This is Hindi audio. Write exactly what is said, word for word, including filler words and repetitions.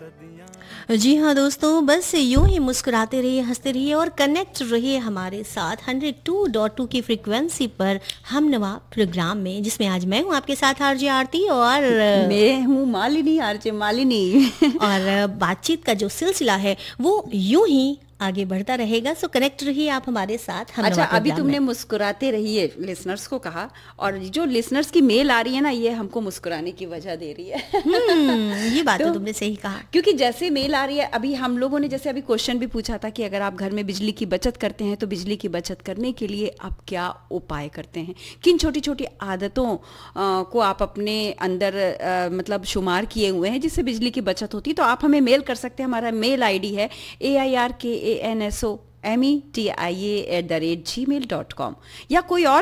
जी हाँ दोस्तों, बस यूं ही मुस्कुराते रहिए, हंसते रहिए और कनेक्ट रहिए हमारे साथ one O two point two की फ्रीक्वेंसी पर हम नवा प्रोग्राम में, जिसमें आज मैं हूँ आपके साथ आरजे आरती और मैं हूँ मालिनी, आरजे मालिनी। और बातचीत का जो सिलसिला है वो यूं ही आगे बढ़ता रहेगा। सो कनेक्ट रहिए आप हमारे साथ। हम अच्छा, अभी तुमने मुस्कुराते रहिए लिसनर्स को कहा, और जो लिसनर्स की मेल आ रही है ना, ये हमको मुस्कुराने की वजह दे रही है। हम्म, ये बात तो, तो तुमने सही कहा, क्योंकि जैसे मेल आ रही है, अभी हम लोगों ने जैसे अभी क्वेश्चन भी पूछा था कि अगर आप घर में बिजली की बचत करते हैं तो बिजली की बचत करने के लिए आप क्या उपाय करते हैं, किन छोटी छोटी आदतों आ, को आप अपने अंदर आ, मतलब शुमार किए हुए हैं जिससे बिजली की बचत होती है। तो आप हमें मेल कर सकते हैं। हमारा मेल आईडी है ए आई आर के A N S O M E T I A at the rate ji mail dot com, या कोई और